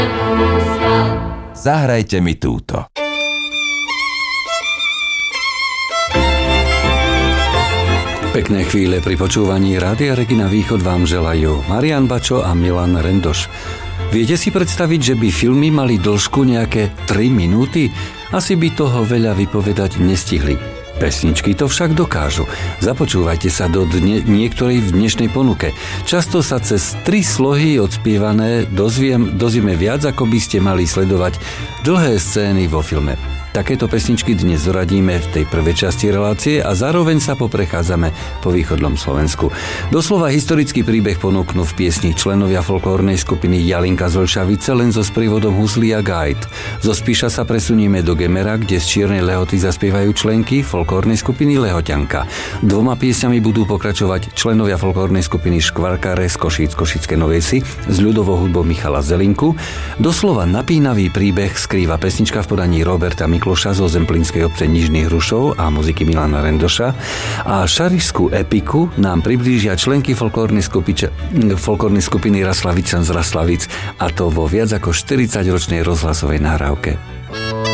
Zahrajte mi túto. Pekné chvíle pri počúvaní Rádia Regina Východ vám želajú Marián Bačo a Milan Rendoš. Viete si predstaviť, že by filmy mali dĺžku nejaké 3 minúty? Asi by toho veľa vypovedať nestihli. Pesničky to však dokážu. Započúvajte sa do niektorej v dnešnej ponuke. Často sa cez 3 slohy odspievané dozvieme viac, ako by ste mali sledovať dlhé scény vo filme. Takéto pesničky dnes zoradíme v tej prvej časti relácie a zároveň sa poprechádzame po východnom Slovensku. Doslova historický príbeh ponúknú v piesni členovia folklórnej skupiny Jalinka z Olšavice len so sprievodom huslí a gajt. Zo Spiša sa presunieme do Gemera, kde z Čiernej Lehoty zaspievajú členky folklórnej skupiny Lehoťanka. 2 piesňami budú pokračovať členovia folklórnej skupiny Škvarkáre z Košíc Košické Novej Vsi s ľudovou hudbou Michala Zelinku. Doslova napínavý príbeh skrýva pesnička v podaní Roberta Mikloša zo zemplínskej obce Nižných Hrušov a muziky Milana Rendoša a šarišskú epiku nám priblížia členky folklórnej skupiny Raslavičan z Raslavic, a to vo viac ako 40-ročnej rozhlasovej nahrávke.